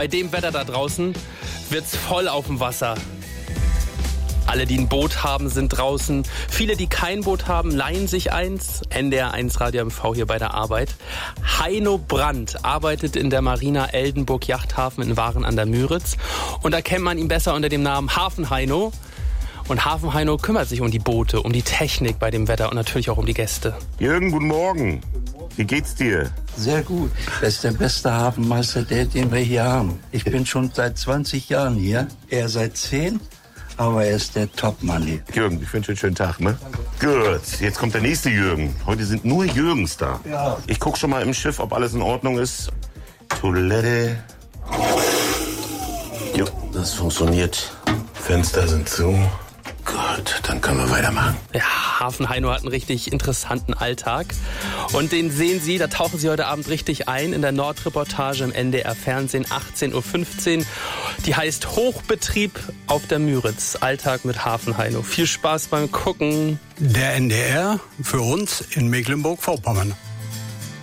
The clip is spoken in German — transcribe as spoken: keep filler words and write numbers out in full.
bei dem Wetter da draußen wird's voll auf dem Wasser. Alle, die ein Boot haben, sind draußen. Viele, die kein Boot haben, leihen sich eins. N D R eins Radio M V hier bei der Arbeit. Heino Brandt arbeitet in der Marina Eldenburg Yachthafen in Waren an der Müritz. Und da kennt man ihn besser unter dem Namen Hafen Heino. Und Hafen Heino kümmert sich um die Boote, um die Technik bei dem Wetter und natürlich auch um die Gäste. Jürgen, guten Morgen. Wie geht's dir? Sehr gut. Das ist der beste Hafenmeister, der, den wir hier haben. Ich bin schon seit zwanzig Jahren hier. Er seit zehn. Aber er ist der Top-Mann hier. Jürgen, ich wünsche dir einen schönen Tag, ne? Gut, jetzt kommt der nächste Jürgen. Heute sind nur Jürgens da. Ja. Ich guck schon mal im Schiff, ob alles in Ordnung ist. Toilette. Jo, das funktioniert. Fenster sind zu. Gut, dann können wir weitermachen. Ja, Hafen Heino hat einen richtig interessanten Alltag. Und den sehen Sie, da tauchen Sie heute Abend richtig ein in der Nordreportage im N D R Fernsehen, achtzehn Uhr fünfzehn. Die heißt Hochbetrieb auf der Müritz. Alltag mit Hafen Heino. Viel Spaß beim Gucken. Der N D R für uns in Mecklenburg-Vorpommern.